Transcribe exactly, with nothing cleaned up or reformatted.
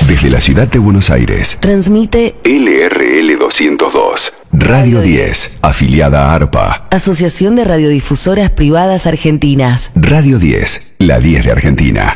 Desde la ciudad de Buenos Aires, transmite L R L doscientos dos, Radio diez, afiliada a ARPA. Asociación de Radiodifusoras Privadas Argentinas. Radio diez, la diez de Argentina.